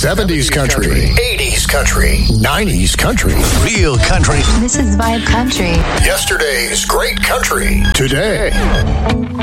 70s country, 80s country, 90s country, real country. This is Vibe Country. Yesterday's great country today.